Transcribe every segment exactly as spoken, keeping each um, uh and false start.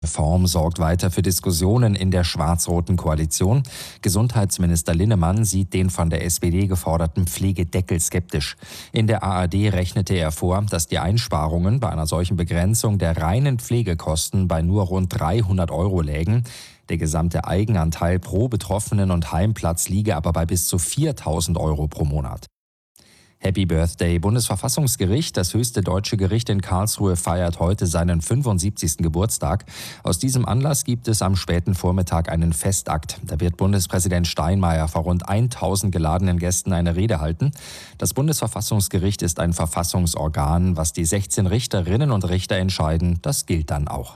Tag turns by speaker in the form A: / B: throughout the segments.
A: Reform sorgt weiter für Diskussionen in der schwarz-roten Koalition. Gesundheitsminister Linnemann sieht den von der S P D geforderten Pflegedeckel skeptisch. In der A R D rechnete er vor, dass die Einsparungen bei einer solchen Begrenzung der reinen Pflegekosten bei nur rund dreihundert Euro lägen. Der gesamte Eigenanteil pro Betroffenen und Heimplatz liege aber bei bis zu viertausend Euro pro Monat. Happy Birthday, Bundesverfassungsgericht. Das höchste deutsche Gericht in Karlsruhe feiert heute seinen fünfundsiebzigsten Geburtstag. Aus diesem Anlass gibt es am späten Vormittag einen Festakt. Da wird Bundespräsident Steinmeier vor rund tausend geladenen Gästen eine Rede halten. Das Bundesverfassungsgericht ist ein Verfassungsorgan. Was die sechzehn Richterinnen und Richter entscheiden, das gilt dann auch.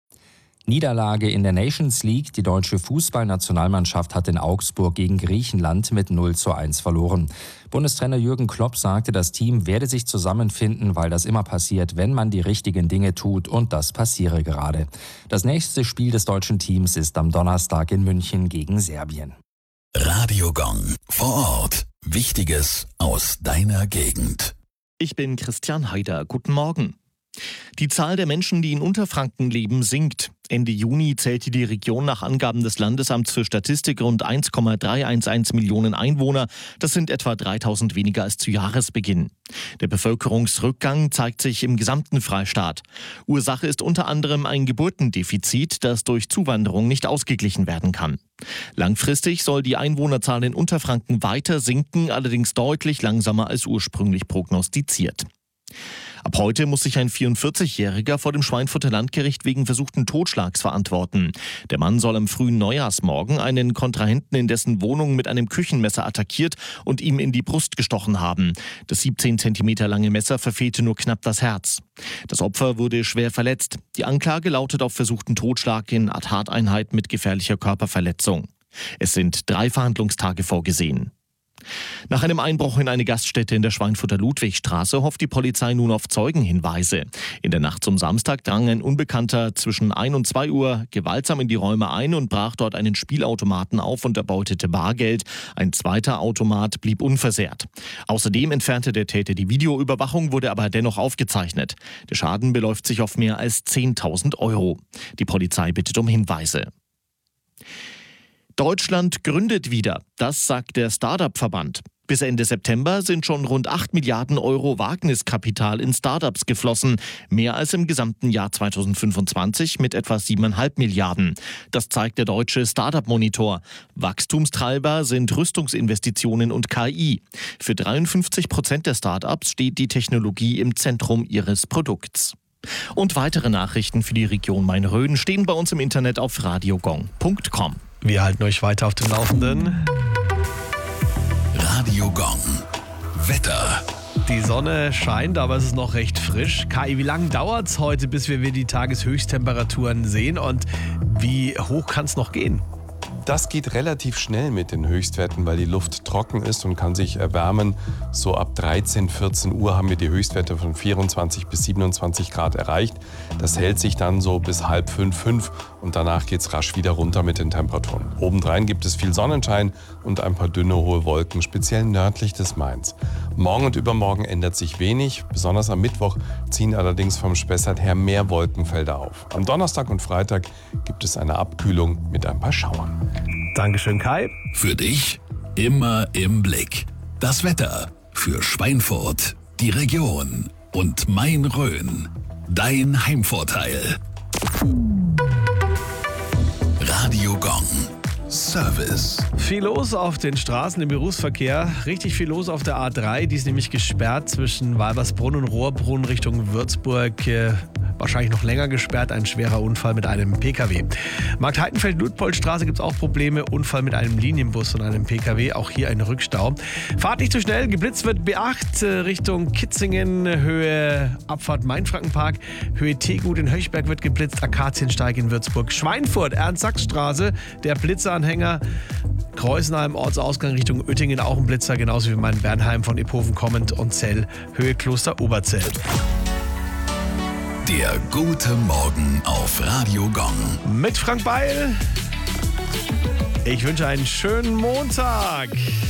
A: Niederlage in der Nations League. Die deutsche Fußballnationalmannschaft hat in Augsburg gegen Griechenland mit null zu eins verloren. Bundestrainer Jürgen Klopp sagte, das Team werde sich zusammenfinden, weil das immer passiert, wenn man die richtigen Dinge tut, und das passiere gerade. Das nächste Spiel des deutschen Teams ist am Donnerstag in München gegen Serbien.
B: Radio Gong vor Ort. Wichtiges aus deiner Gegend.
C: Ich bin Christian Haider. Guten Morgen. Die Zahl der Menschen, die in Unterfranken leben, sinkt. Ende Juni zählte die Region nach Angaben des Landesamts für Statistik rund eins Komma dreihundertelf Millionen Einwohner. Das sind etwa dreitausend weniger als zu Jahresbeginn. Der Bevölkerungsrückgang zeigt sich im gesamten Freistaat. Ursache ist unter anderem ein Geburtendefizit, das durch Zuwanderung nicht ausgeglichen werden kann. Langfristig soll die Einwohnerzahl in Unterfranken weiter sinken, allerdings deutlich langsamer als ursprünglich prognostiziert. Ab heute muss sich ein vierundvierzigjähriger vor dem Schweinfurter Landgericht wegen versuchten Totschlags verantworten. Der Mann soll am frühen Neujahrsmorgen einen Kontrahenten in dessen Wohnung mit einem Küchenmesser attackiert und ihm in die Brust gestochen haben. Das siebzehn Zentimeter lange Messer verfehlte nur knapp das Herz. Das Opfer wurde schwer verletzt. Die Anklage lautet auf versuchten Totschlag in Tateinheit mit gefährlicher Körperverletzung. Es sind drei Verhandlungstage vorgesehen. Nach einem Einbruch in eine Gaststätte in der Schweinfurter Ludwigstraße hofft die Polizei nun auf Zeugenhinweise. In der Nacht zum Samstag drang ein Unbekannter zwischen ein und zwei Uhr gewaltsam in die Räume ein und brach dort einen Spielautomaten auf und erbeutete Bargeld. Ein zweiter Automat blieb unversehrt. Außerdem entfernte der Täter die Videoüberwachung, wurde aber dennoch aufgezeichnet. Der Schaden beläuft sich auf mehr als zehntausend Euro. Die Polizei bittet um Hinweise. Deutschland gründet wieder, das sagt der Start-up-Verband. Bis Ende September sind schon rund acht Milliarden Euro Wagniskapital in Start-ups geflossen, mehr als im gesamten Jahr zweitausendfünfundzwanzig mit etwa siebeneinhalb Milliarden. Das zeigt der deutsche Start-up-Monitor. Wachstumstreiber sind Rüstungsinvestitionen und K I. Für dreiundfünfzig Prozent der Start-ups steht die Technologie im Zentrum ihres Produkts. Und weitere Nachrichten für die Region Main-Rhön stehen bei uns im Internet auf radiogong punkt com.
D: Wir halten euch weiter auf dem Laufenden.
B: Radio Gong. Wetter.
D: Die Sonne scheint, aber es ist noch recht frisch. Kai, wie lange dauert es heute, bis wir wieder die Tageshöchsttemperaturen sehen, und wie hoch kann es noch gehen?
E: Das geht relativ schnell mit den Höchstwerten, weil die Luft trocken ist und kann sich erwärmen. So ab dreizehn, vierzehn Uhr haben wir die Höchstwerte von vierundzwanzig bis siebenundzwanzig Grad erreicht. Das hält sich dann so bis halb fünf, fünf und danach geht es rasch wieder runter mit den Temperaturen. Obendrein gibt es viel Sonnenschein und ein paar dünne, hohe Wolken, speziell nördlich des Mains. Morgen und übermorgen ändert sich wenig. Besonders am Mittwoch ziehen allerdings vom Spessart her mehr Wolkenfelder auf. Am Donnerstag und Freitag gibt es eine Abkühlung mit ein paar Schauern.
D: Dankeschön, Kai.
B: Für dich immer im Blick. Das Wetter für Schweinfurt, die Region und Main-Rhön. Dein Heimvorteil. Radio Gong. Service.
D: Viel los auf den Straßen im Berufsverkehr. Richtig viel los auf der A drei. Die ist nämlich gesperrt zwischen Walbersbrunn und Rohrbrunn Richtung Würzburg. Äh, wahrscheinlich noch länger gesperrt. Ein schwerer Unfall mit einem P K W. Markt-Heidenfeld-Ludpoldstraße gibt es auch Probleme. Unfall mit einem Linienbus und einem P K W. Auch hier ein Rückstau. Fahrt nicht zu schnell. Geblitzt wird B acht äh, Richtung Kitzingen. Höhe Abfahrt Mainfrankenpark. Höhe Tegut in Höchberg wird geblitzt. Akaziensteig in Würzburg. Schweinfurt, Ernst-Sachs-Straße. Der Blitzeranhänger. Kreuznheim, Ortsausgang Richtung Oettingen, auch ein Blitzer, genauso wie mein Bernheim von Iphofen kommend, und Zell, Höhe Kloster Oberzell.
B: Der gute Morgen auf Radio Gong.
D: Mit Frank Beil. Ich wünsche einen schönen Montag.